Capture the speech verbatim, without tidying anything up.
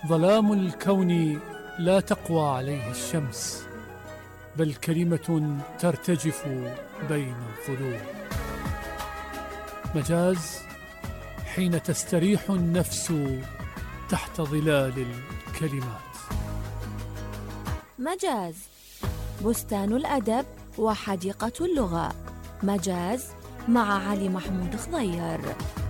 ظلام الكون لا تقوى عليه الشمس، بل كلمة ترتجف بين الظلوم. مجاز حين تستريح النفس تحت ظلال الكلمات. مجاز، بستان الأدب وحديقة اللغة. مجاز مع علي محمود خضير.